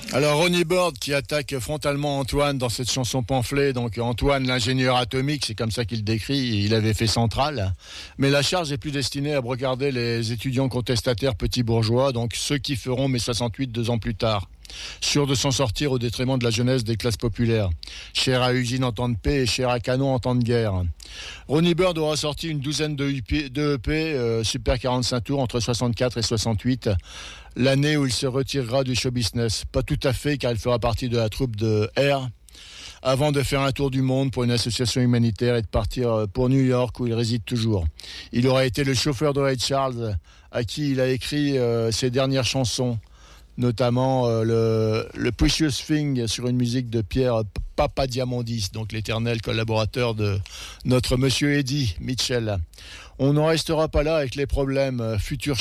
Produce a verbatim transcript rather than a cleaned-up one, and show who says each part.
Speaker 1: Alors Ronnie Bird qui attaque frontalement Antoine dans cette chanson pamphlet. Donc Antoine l'ingénieur atomique, c'est comme ça qu'il décrit, il avait fait Centrale. Mais la charge est plus destinée à brocarder les étudiants contestataires petits bourgeois, donc ceux qui feront mai soixante-huit deux ans plus tard. Sûr de s'en sortir au détriment de la jeunesse des classes populaires. Cher à usine en temps de paix et cher à canon en temps de guerre. Ronnie Bird aura sorti une douzaine de E P, de E P euh, Super quarante-cinq tours entre soixante-quatre et soixante-huit, l'année où il se retirera du show business. Pas tout à fait, car il fera partie de la troupe de R, avant de faire un tour du monde pour une association humanitaire et de partir pour New York où il réside toujours. Il aura été le chauffeur de Ray Charles, à qui il a écrit euh, ses dernières chansons, notamment euh, le, le Precious Thing sur une musique de Pierre Papadiamondis, donc l'éternel collaborateur de notre monsieur Eddie Mitchell. On n'en restera pas là avec les problèmes futurs